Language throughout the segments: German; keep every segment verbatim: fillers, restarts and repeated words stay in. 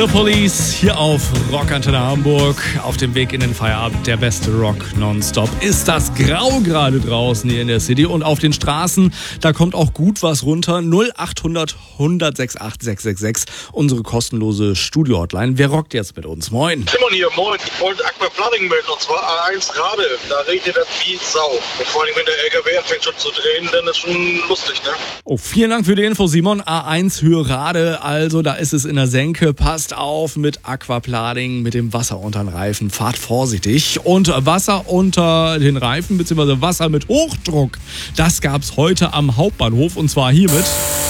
The Police hier auf Rockantenne Hamburg. Auf dem Weg in den Feierabend, der beste Rock nonstop. Ist das grau gerade draußen hier in der City und auf den Straßen, da kommt auch gut was runter. null achthundert hundert acht sechs sechs sechs, unsere kostenlose Studio-Hotline. Wer rockt jetzt mit uns? Moin. Simon hier, moin. Ich wollte Aquaplaning melden, und zwar A eins Rade. Da regnet das wie Sau. Und vor allem, wenn der L K W anfängt schon zu drehen, dann ist schon lustig, ne? Oh, vielen Dank für die Info, Simon. A eins Höhe-Rade, also da ist es in der Senke. Passt auf mit Aquaplaning, mit dem Wasser unter den Reifen. Fahrt vorsichtig. Und Wasser unter den Reifen, beziehungsweise Wasser mit Hochdruck, das gab's heute am Hauptbahnhof, und zwar hiermit.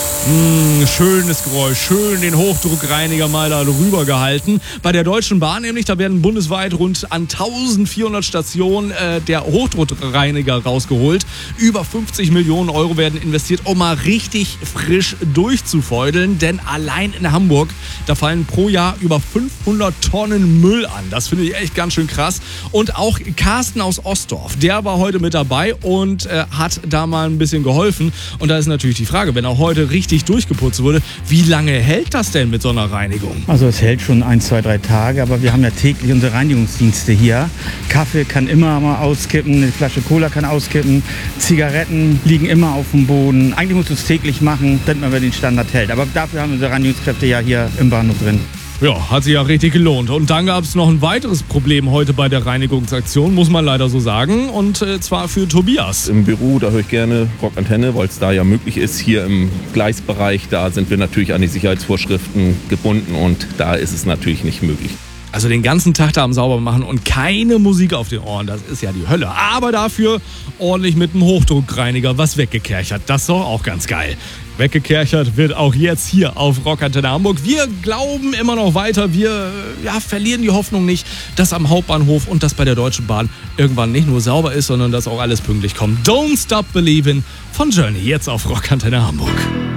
Mmh, schönes Geräusch, schön den Hochdruckreiniger mal da drüber gehalten. Bei der Deutschen Bahn nämlich, da werden bundesweit rund an eintausendvierhundert Stationen äh, der Hochdruckreiniger rausgeholt. Über fünfzig Millionen Euro werden investiert, um mal richtig frisch durchzufeudeln. Denn allein in Hamburg, da fallen pro Jahr über fünfhundert Tonnen Müll an. Das finde ich echt ganz schön krass. Und auch Carsten aus Ostdorf, der war heute mit dabei und äh, hat da mal ein bisschen geholfen. Und da ist natürlich die Frage, wenn er heute richtig durchgeputzt wurde, wie lange hält das denn mit so einer Reinigung? Also es hält schon ein, zwei, drei Tage, aber wir haben ja täglich unsere Reinigungsdienste hier. Kaffee kann immer mal auskippen, eine Flasche Cola kann auskippen, Zigaretten liegen immer auf dem Boden. Eigentlich muss es täglich machen, damit man den Standard hält. Aber dafür haben unsere Reinigungskräfte ja hier im Bahnhof drin. Ja, hat sich ja richtig gelohnt. Und dann gab es noch ein weiteres Problem heute bei der Reinigungsaktion, muss man leider so sagen. Und äh, zwar für Tobias. Im Büro, da höre ich gerne Rockantenne, weil es da ja möglich ist. Hier im Gleisbereich, da sind wir natürlich an die Sicherheitsvorschriften gebunden und da ist es natürlich nicht möglich. Also den ganzen Tag da am sauber machen und keine Musik auf den Ohren, das ist ja die Hölle. Aber dafür ordentlich mit einem Hochdruckreiniger was weggekerchert. Das ist doch auch ganz geil. Weggekerchert wird auch jetzt hier auf Rockantenne Hamburg. Wir glauben immer noch weiter. Wir ja, verlieren die Hoffnung nicht, dass am Hauptbahnhof und dass bei der Deutschen Bahn irgendwann nicht nur sauber ist, sondern dass auch alles pünktlich kommt. Don't Stop Believin' von Journey jetzt auf Rockantenne Hamburg.